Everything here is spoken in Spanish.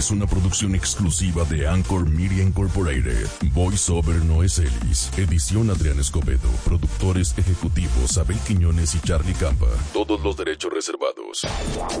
es una producción exclusiva de Anchor Media Incorporated. Voice over Noé Celis. Edición Adrián Escobedo. Productores ejecutivos Abel Quiñones y Charlie Campa. Todos los derechos reservados.